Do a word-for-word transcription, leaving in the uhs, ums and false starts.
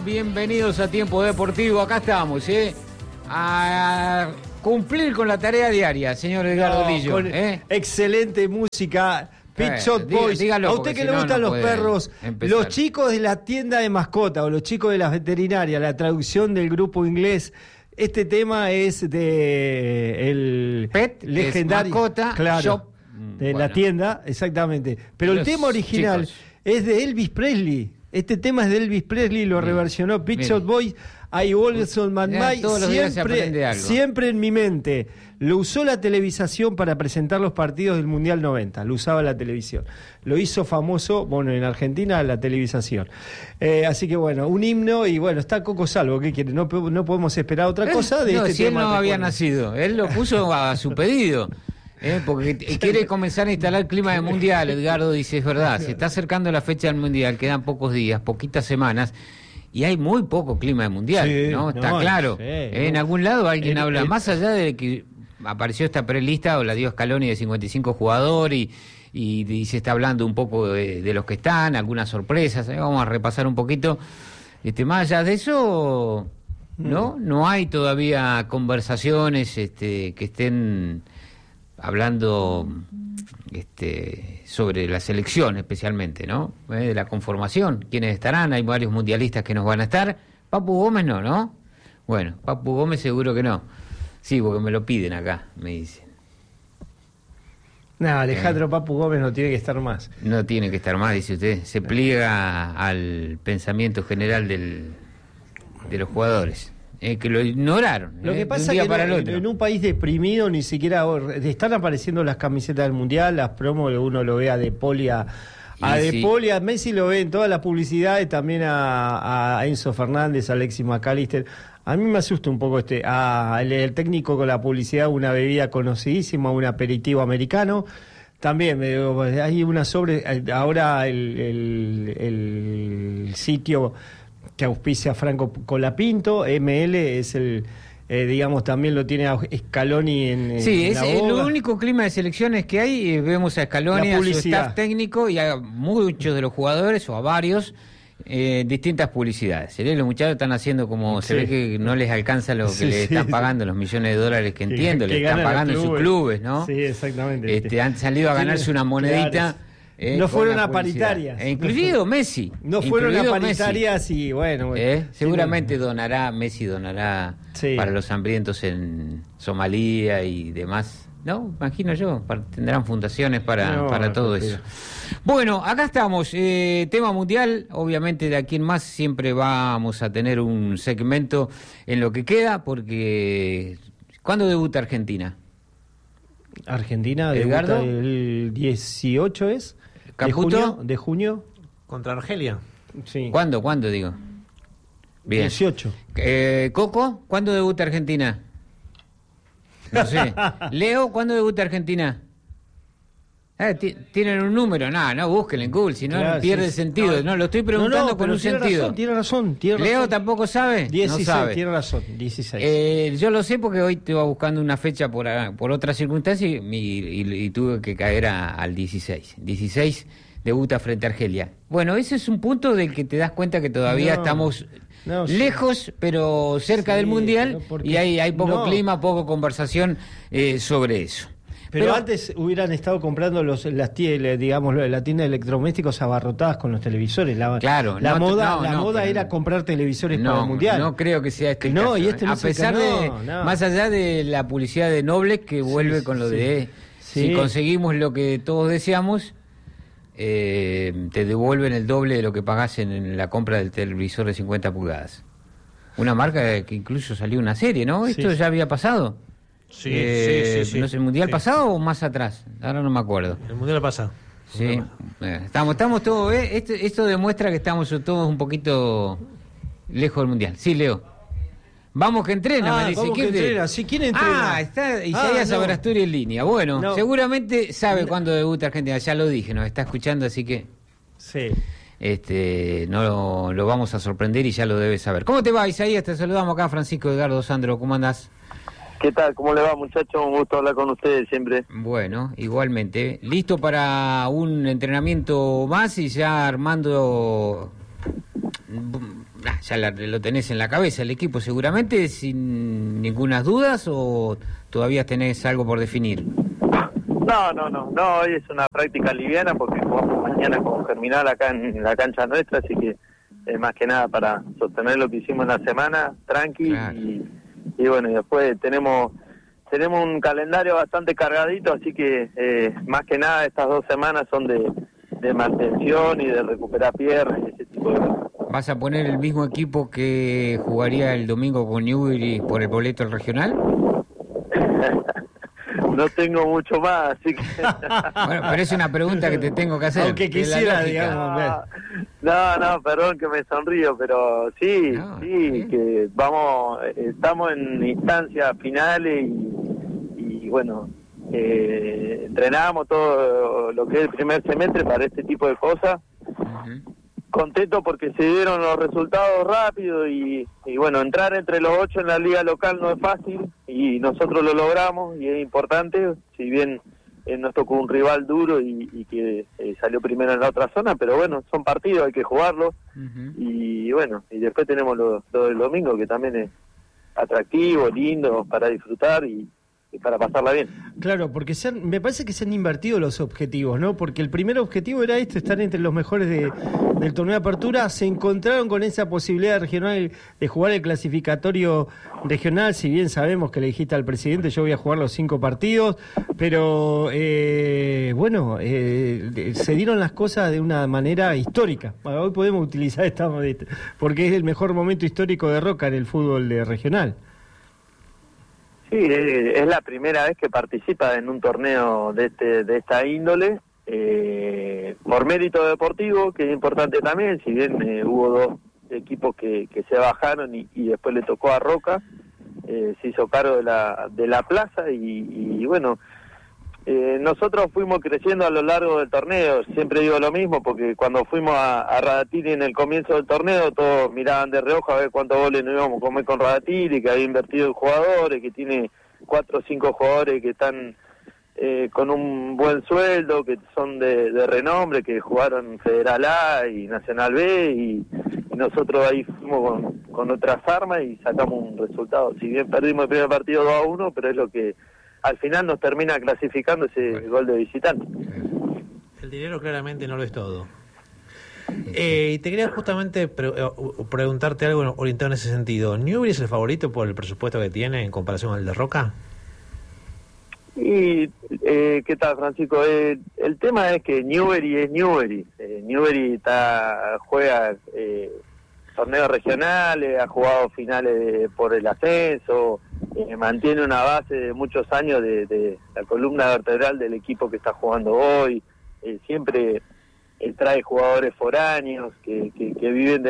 Bienvenidos a Tiempo Deportivo. Acá estamos, ¿eh? A cumplir con la tarea diaria, señor Edgardo no, Lillo. ¿eh? Excelente música. Pet Shop Diga, Boys. dígalo, a usted que si le no, gustan no los perros, empezar. Los chicos de la tienda de mascota o los chicos de las veterinarias, la traducción del grupo inglés. Este tema es de el Pet, legendario es mascota, claro, shop. de Bueno. la tienda, exactamente. Pero Los el tema original chicos. es de Elvis Presley. Este tema es de Elvis Presley, lo Mire, reversionó Pet mire. Shop Boys. I Always on My Ya, Mind, todos los días se siempre, aprende algo. siempre en mi mente. Lo usó la televisación para presentar los partidos del Mundial noventa. Lo usaba la televisión. Lo hizo famoso, bueno, en Argentina, la televisación. Eh, así que bueno, un himno y bueno, está Coco Salvo. ¿Qué quiere? No, no podemos esperar otra cosa de no, este si él tema. no había recuerdo. nacido, él lo puso a su pedido. Eh, porque quiere comenzar a instalar el clima de mundial. Edgardo dice, es verdad, se está acercando la fecha del mundial, quedan pocos días, poquitas semanas, y hay muy poco clima de mundial, Sí, ¿no? Está no, claro. sí, Eh, en no. algún lado alguien El- habla, el- más allá de que apareció esta prelista o la dio Scaloni de cincuenta y cinco jugadores y, y, y se está hablando un poco de, de los que están, algunas sorpresas, eh, vamos a repasar un poquito. Este, más allá de eso, ¿no? No hay todavía conversaciones este, que estén hablando este, sobre la selección especialmente, ¿no? Eh, de la conformación, quiénes estarán, hay varios mundialistas que nos van a estar. Papu Gómez no, ¿no? Bueno, Papu Gómez seguro que no. Sí, porque me lo piden acá, me dicen. No, Alejandro Papu Gómez no tiene que estar más. No tiene que estar más, dice usted. Se pliega al pensamiento general del, de los jugadores. Eh, que lo ignoraron. Lo eh, que pasa de un día es que para en, el otro. en un país deprimido ni siquiera están apareciendo las camisetas del Mundial, las promos, uno lo ve a De Poli, a, a Y De sí. Poli, a Messi lo ve en todas las publicidades, también a, a Enzo Fernández, a Alexis McAllister. A mí me asusta un poco este, a, el, el técnico con la publicidad, una bebida conocidísima, un aperitivo americano. También me digo, hay una sobre, ahora el, el, el sitio que auspicia Franco Colapinto, M L es el, eh, digamos, también lo tiene a Scaloni en, en Sí, es la el boga. único clima de selecciones que hay. eh, Vemos a Scaloni, La a su publicidad. staff técnico y a muchos de los jugadores o a varios eh, distintas publicidades. ¿Eh? Los muchachos están haciendo como Sí. se ve que no les alcanza lo que Sí, le sí, están sí. pagando, los millones de dólares que Que- entiendo, que le están ganan los pagando en sus clubes, ¿no? Sí, exactamente. Este, han salido a ganarse una monedita. Claro. eh, No con fueron la a publicidad. paritarias. E incluido Messi. No fueron a incluido Messi. paritarias y bueno. bueno. ¿Eh? Sí, Seguramente donará, Messi donará Sí. para los hambrientos en Somalia y demás. No, imagino yo, para- tendrán fundaciones para, No, para todo pero- eso. Bueno, acá estamos, eh, tema mundial, obviamente de aquí en más siempre vamos a tener un segmento en lo que queda, porque ¿cuándo debuta Argentina? Argentina Edgardo. debuta el dieciocho es de Caputo. junio, de junio. Contra Argelia. Sí. ¿Cuándo? ¿Cuándo digo? Bien. dieciocho. Eh, Coco, ¿cuándo debuta Argentina? No sé. Leo, ¿cuándo debuta Argentina? Eh, ti- tienen un número, no, no busquen en Google, si no Claro, pierde sí, el sí. sentido. No, No, lo estoy preguntando No, no, con pero un tiene sentido. razón, tiene razón, tiene Leo razón. tampoco sabe. dieciséis, no sabe. tiene razón, dieciséis. Eh, yo lo sé porque hoy te iba buscando una fecha por, a- por otra circunstancia y, y- y tuve que caer a- al dieciséis. dieciséis debuta frente a Argelia. Bueno, ese es un punto del que te das cuenta que todavía No, estamos no, sí. lejos, pero cerca Sí, del Mundial, pero porque- y hay, hay poco no. clima, poco conversación eh, sobre eso. Pero, antes hubieran estado comprando los las tie- digamos la tienda de electrodomésticos abarrotadas con los televisores. La, Claro, la no, moda, no, la no, moda pero- era comprar televisores para No, el mundial. no creo que sea este el No, caso, y este ¿eh? no A es el pesar caso, de, no, no. más allá de la publicidad de Nobles que vuelve Sí, con lo sí. de Sí. si conseguimos lo que todos deseamos, eh, te devuelven el doble de lo que pagás en, en la compra del televisor de cincuenta pulgadas. Una marca que incluso salió una serie, ¿no? Sí, ¿Esto sí. ya había pasado? Sí, Eh, sí, sí, sí. No sé, ¿el Mundial Sí. pasado o más atrás? Ahora no me acuerdo. El mundial pasado. Sí, eh, estamos, estamos todos, ¿eh? Esto, esto demuestra que estamos todos un poquito lejos del Mundial. Sí, Leo. Vamos que entrena, Ah, me dice. vamos que ¿Quién te- entrena. Sí, ¿quién entrena? Ah, está Isaías Ah, no. Abrasturi en línea. Bueno, No. seguramente sabe No. cuándo debuta Argentina. Ya lo dije, nos está escuchando, así que Sí. este no lo, lo vamos a sorprender y ya lo debe saber. ¿Cómo te va, Isaías? Te saludamos acá, Francisco Edgardo Sandro. ¿Cómo andás? ¿Qué tal? ¿Cómo le va, muchachos? Un gusto hablar con ustedes siempre. Bueno, igualmente. ¿Listo para un entrenamiento más y ya armando ah, ya la, lo tenés en la cabeza el equipo seguramente, sin ninguna dudas, o todavía tenés algo por definir. No, no, no, no, hoy es una práctica liviana porque jugamos mañana con Germinal acá en la cancha nuestra, así que es más que nada para sostener lo que hicimos en la semana, tranqui, claro. y, y bueno, y después tenemos tenemos un calendario bastante cargadito, así que eh, más que nada estas dos semanas son de, de mantención y de recuperar piernas y ese tipo de cosas. ¿Vas a poner el mismo equipo que jugaría el domingo con Newbery por el boleto del regional? No tengo mucho más, así que... Bueno, pero es una pregunta que te tengo que hacer. Aunque quisiera, digamos. No, no, perdón que me sonrío, pero sí, no, sí, ¿sí? que vamos, estamos en instancias finales y, y bueno, eh, entrenamos todo lo que es el primer semestre para este tipo de cosas. Uh-huh. Contento porque se dieron los resultados rápido y, y bueno, entrar entre los ocho en la liga local no es fácil y nosotros lo logramos y es importante, si bien eh, nos tocó un rival duro y, y que eh, salió primero en la otra zona, pero bueno, son partidos, hay que jugarlos. Uh-huh. y bueno, y después tenemos lo, lo del domingo que también es atractivo, lindo para disfrutar y y para pasarla bien. Claro, porque se han, me parece que se han invertido los objetivos, ¿no? Porque el primer objetivo era este, estar entre los mejores de, del torneo de apertura, se encontraron con esa posibilidad regional de jugar el clasificatorio regional, si bien sabemos que le dijiste al presidente, yo voy a jugar los cinco partidos, pero eh, bueno, eh, se dieron las cosas de una manera histórica. Bueno, hoy podemos utilizar esta modesta, porque es el mejor momento histórico de Roca en el fútbol de regional. Sí, es la primera vez que participa en un torneo de este de esta índole, eh, por mérito deportivo, que es importante también, si bien eh, hubo dos equipos que, que se bajaron y, y después le tocó a Roca, eh, se hizo cargo de la de la plaza y, y bueno, eh, nosotros fuimos creciendo a lo largo del torneo, siempre digo lo mismo, porque cuando fuimos a, a Radatili en el comienzo del torneo, todos miraban de reojo a ver cuántos goles nos íbamos a comer con Radatili, que había invertido en jugadores, que tiene cuatro o cinco jugadores que están eh, con un buen sueldo, que son de, de renombre, que jugaron Federal A y Nacional B, y, y nosotros ahí fuimos con, con otras armas y sacamos un resultado. Si bien perdimos el primer partido dos a uno, pero es lo que al final nos termina clasificando ese bueno. gol de visitante. El dinero claramente no lo es todo. Eh, te quería justamente pre- preguntarte algo orientado en ese sentido. ¿Newbery es el favorito por el presupuesto que tiene en comparación al de Roca? Y, eh, ¿qué tal, Francisco? Eh, el tema es que Newbery es Newbery. Eh, Newbery está, juega eh, torneos regionales, ha jugado finales por el ascenso, eh, mantiene una base de muchos años de, de la columna vertebral del equipo que está jugando hoy, eh, siempre eh, trae jugadores foráneos que, que, que viven de